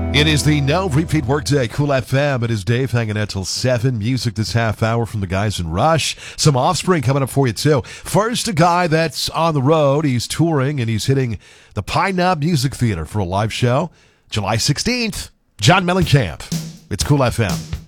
It is the No Repeat Workday, Cool FM. It is Dave hanging out till 7. Music this half hour from the guys in Rush. Some Offspring coming up for you, too. First, a guy that's on the road. He's touring, and he's hitting the Pine Knob Music Theater for a live show. July 16th, John Mellencamp. It's Cool FM.